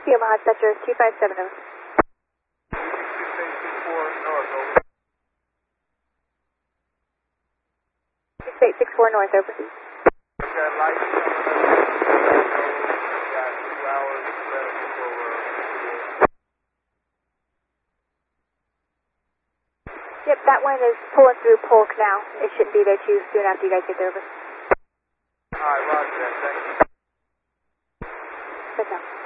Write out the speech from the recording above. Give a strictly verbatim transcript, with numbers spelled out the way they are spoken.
The Omaha Dutcher two five seven over. six eight six four north, over. Yep, that one is pulling through Polk now. It shouldn't be there too soon after you guys get there, over. Alright, roger that, thank you. Good job.